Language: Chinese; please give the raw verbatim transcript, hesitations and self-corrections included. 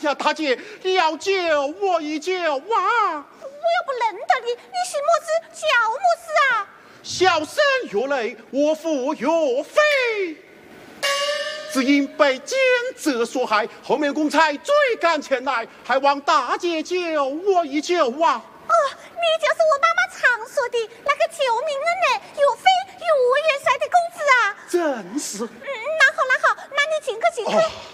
下大姐，要救我一救啊！ 我又不认得你，你姓么字，叫么字啊？ 小生岳雷，我父岳飞。只因被奸贼所害，后面公才追赶前来，还望大姐救我一救啊！ 哦，你就是我妈妈常说的那个救命恩人岳飞岳元帅的公子啊？ 正是。 嗯，那好那好，那你进去进去。哦